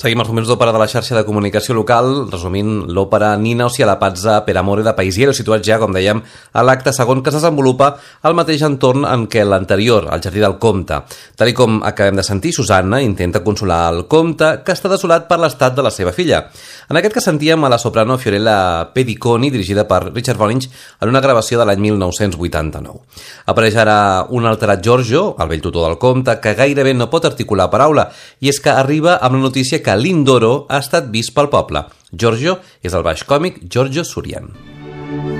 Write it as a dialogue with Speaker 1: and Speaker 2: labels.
Speaker 1: Seguim els moments d'òpera de la xarxa de comunicació local, resumint l'òpera Nina o si a la Pazza per amore de Paisiello, situat ja, com dèiem, a l'acte segon que es desenvolupa al mateix entorn en què l'anterior, al Jardí del Comte. Tal com acabem de sentir, Susanna intenta consolar el comte, que està desolat per l'estat de la seva filla. En aquest cas sentíem a la soprano Fiorella Pediconi, dirigida per Richard Voynich, en una gravació de l'any 1989. Apareix ara un alterat Giorgio, el vell tutor del comte, que gairebé no pot articular paraula, i és que arriba amb la notícia que Lindoro ha estat vist pel poble. Giorgio és el baix còmic Giorgio Surian.